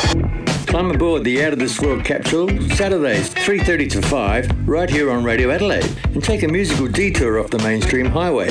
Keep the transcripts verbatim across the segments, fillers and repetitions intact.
Climb aboard the Out of This World capsule Saturdays three thirty to five right here on Radio Adelaide and take a musical detour off the mainstream highway.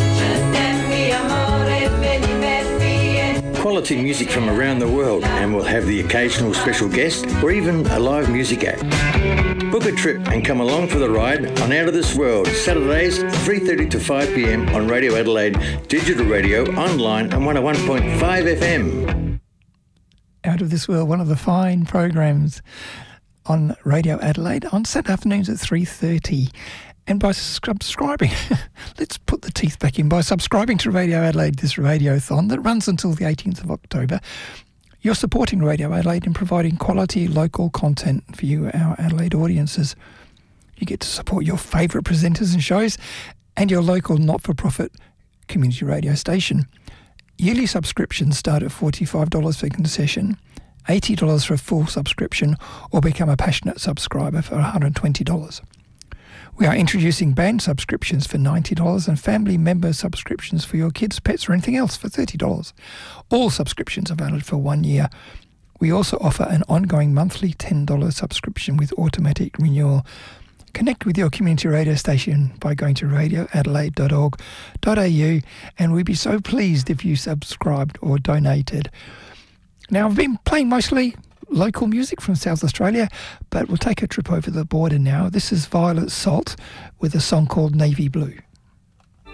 Quality music from around the world, and we'll have the occasional special guest or even a live music act. Book a trip and come along for the ride on Out of This World, Saturdays three thirty to five p m on Radio Adelaide, digital radio, online and one oh one point five F M. Out of This World, one of the fine programs on Radio Adelaide on Saturday afternoons at three thirty. And by subscribing, let's put the teeth back in, by subscribing to Radio Adelaide, this radiothon that runs until the eighteenth of October, you're supporting Radio Adelaide and providing quality local content for you, our Adelaide audiences. You get to support your favourite presenters and shows and your local not-for-profit community radio station. Yearly subscriptions start at forty-five dollars for concession, eighty dollars for a full subscription, or become a passionate subscriber for one hundred twenty dollars. We are introducing band subscriptions for ninety dollars and family member subscriptions for your kids, pets or anything else for thirty dollars. All subscriptions are valid for one year. We also offer an ongoing monthly ten dollars subscription with automatic renewal. Connect with your community radio station by going to radio adelaide dot org dot a u, and we'd be so pleased if you subscribed or donated. Now, I've been playing mostly local music from South Australia, but we'll take a trip over the border now. This is Violet Salt with a song called Navy Blue.